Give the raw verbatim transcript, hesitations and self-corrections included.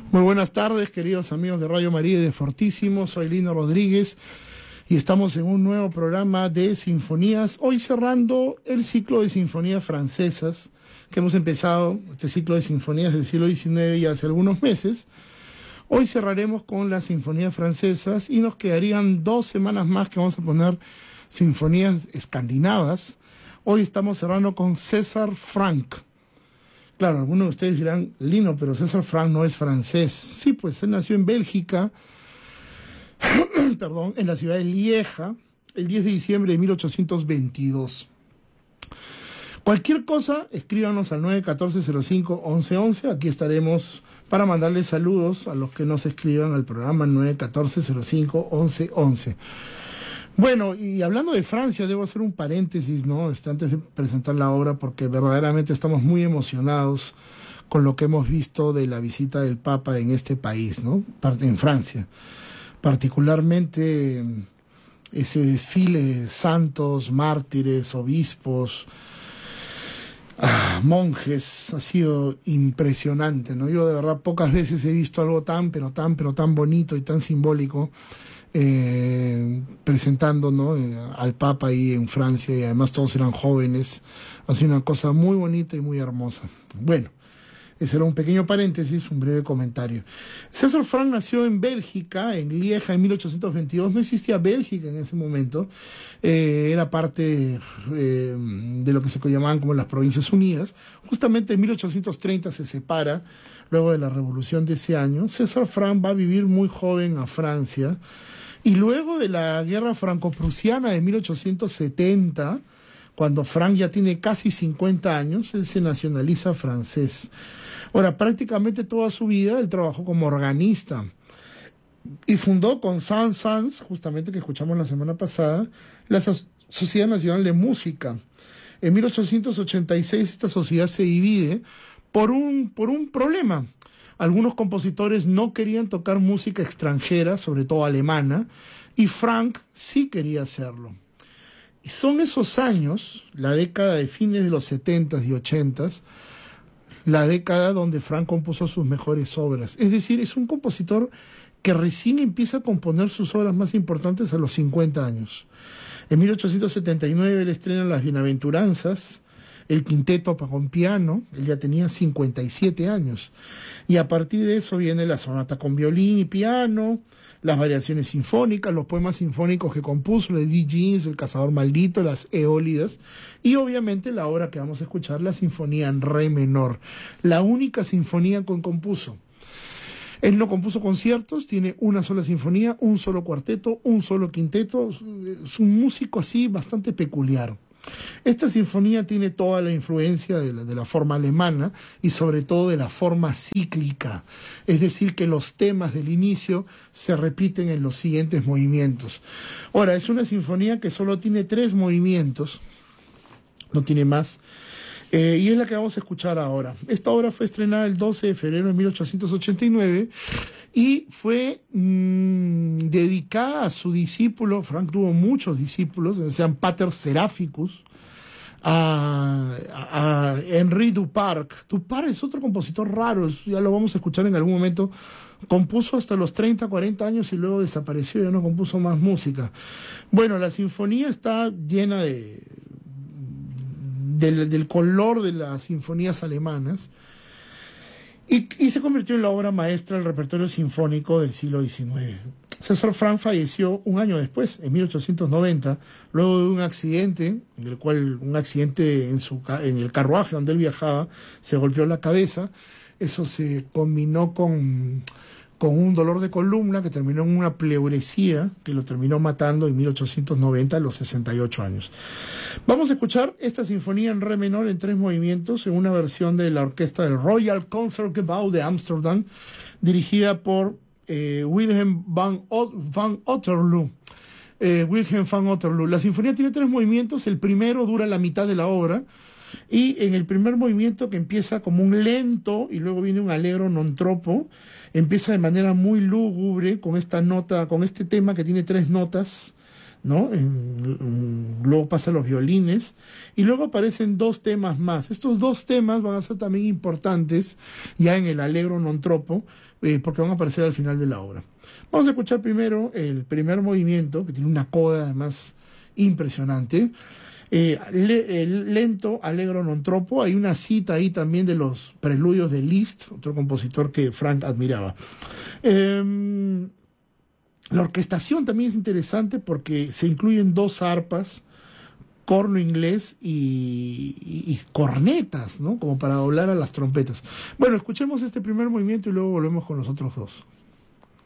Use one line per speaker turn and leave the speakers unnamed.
Muy buenas tardes, queridos amigos de Radio María y de Fortísimo. Soy Lino Rodríguez y estamos en un nuevo programa de sinfonías. Hoy cerrando el ciclo de sinfonías francesas que hemos empezado, este ciclo de sinfonías del siglo diecinueve ya hace algunos meses. Hoy cerraremos con las sinfonías francesas y nos quedarían dos semanas más que vamos a poner sinfonías escandinavas. Hoy estamos cerrando con César Franck. Claro, algunos de ustedes dirán, Lino, pero César Franck no es francés. Sí, pues él nació en Bélgica, perdón, en la ciudad de Lieja, el diez de diciembre de mil ochocientos veintidós. Cualquier cosa, escríbanos al nueve uno cuatro cero cinco once once. Aquí estaremos para mandarles saludos a los que nos escriban al programa nueve uno cuatro cero cinco once once. Bueno, y hablando de Francia, debo hacer un paréntesis, ¿no? Este, antes de presentar la obra, porque verdaderamente estamos muy emocionados con lo que hemos visto de la visita del Papa en este país, ¿no? En Francia. Particularmente ese desfile de santos, mártires, obispos, ah, monjes, ha sido impresionante, ¿no? Yo de verdad pocas veces he visto algo tan, pero tan, pero tan bonito y tan simbólico. Eh, presentando, ¿no? eh, al Papa ahí en Francia, y además todos eran jóvenes. Ha sido una cosa muy bonita y muy hermosa. Bueno, ese era un pequeño paréntesis, un breve comentario. César Franck nació en Bélgica, en Lieja, en mil ochocientos veintidós. No existía Bélgica en ese momento. Eh, era parte eh, de lo que se llamaban como las Provincias Unidas. Justamente en mil ochocientos treinta se separa, luego de la revolución de ese año. César Franck va a vivir muy joven a Francia. Y luego de la guerra franco-prusiana de mil ochocientos setenta, cuando Franck ya tiene casi cincuenta años, él se nacionaliza francés. Ahora, prácticamente toda su vida él trabajó como organista y fundó con Saint-Saëns, justamente que escuchamos la semana pasada, la Sociedad Nacional de Música. En mil ochocientos ochenta y seis esta sociedad se divide por un, por un problema. Algunos compositores no querían tocar música extranjera, sobre todo alemana, y Franck sí quería hacerlo. Y son esos años, la década de fines de los setentas y ochentas, la década donde Franck compuso sus mejores obras. Es decir, es un compositor que recién empieza a componer sus obras más importantes a los cincuenta años. En mil ochocientos setenta y nueve él estrena Las Bienaventuranzas, el quinteto para con piano. Él ya tenía cincuenta y siete años. Y a partir de eso viene la sonata con violín y piano, las variaciones sinfónicas, los poemas sinfónicos que compuso, el Edith Jeans, El Cazador Maldito, las Eólidas, y obviamente la obra que vamos a escuchar, la Sinfonía en Re menor, la única sinfonía que compuso. Él no compuso conciertos, tiene una sola sinfonía, un solo cuarteto, un solo quinteto. Es un músico así bastante peculiar. Esta sinfonía tiene toda la influencia de la, de la forma alemana y sobre todo de la forma cíclica, es decir, que los temas del inicio se repiten en los siguientes movimientos. Ahora, es una sinfonía que solo tiene tres movimientos, no tiene más, eh, y es la que vamos a escuchar ahora. Esta obra fue estrenada el doce de febrero de mil ochocientos ochenta y nueve y fue mmm, dedicada a su discípulo. Franck tuvo muchos discípulos, se llaman Pater Seraphicus, a, a, a Henri Duparc. Duparc es otro compositor raro, ya lo vamos a escuchar en algún momento. Compuso hasta los treinta, cuarenta años y luego desapareció, ya no compuso más música. Bueno, la sinfonía está llena de, del, del color de las sinfonías alemanas. Y, y se convirtió en la obra maestra del repertorio sinfónico del siglo diecinueve. César Franck falleció un año después, en mil ochocientos noventa, luego de un accidente, en el cual un accidente en, su, en el carruaje donde él viajaba, se golpeó la cabeza. Eso se combinó con, con un dolor de columna que terminó en una pleuresía que lo terminó matando en mil ochocientos noventa a los sesenta y ocho años. Vamos a escuchar esta sinfonía en re menor en tres movimientos en una versión de la orquesta del Royal Concertgebouw de Ámsterdam, dirigida por eh, Wilhelm van, Ot van Otterloo. Eh, Wilhelm van Otterloo. La sinfonía tiene tres movimientos. El primero dura la mitad de la obra. Y en el primer movimiento, que empieza como un lento y luego viene un allegro non troppo, empieza de manera muy lúgubre con esta nota, con este tema que tiene tres notas ¿no? En, en, luego pasan los violines y luego aparecen dos temas más. Estos dos temas van a ser también importantes ya en el Allegro non troppo, eh, porque van a aparecer al final de la obra. Vamos a escuchar primero el primer movimiento, que tiene una coda además impresionante. Eh, le, el lento Allegro non troppo. Hay una cita ahí también de los preludios de Liszt, otro compositor que Frank admiraba. Eh, la orquestación también es interesante porque se incluyen dos arpas, corno inglés y, y, y cornetas, ¿no? Como para doblar a las trompetas. Bueno, escuchemos este primer movimiento y luego volvemos con los otros dos.